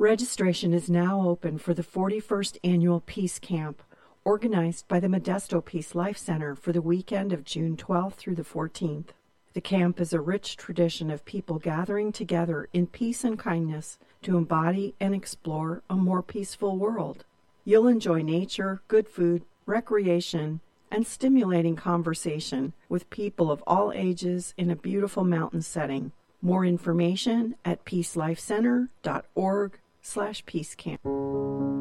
Registration is now open for the 41st Annual Peace Camp, organized by the Modesto Peace Life Center for the weekend of June 12th through the 14th. The camp is a rich tradition of people gathering together in peace and kindness to embody and explore a more peaceful world. You'll enjoy nature, good food, recreation, and stimulating conversation with people of all ages in a beautiful mountain setting. More information at peacelifecenter.org/peacecamp.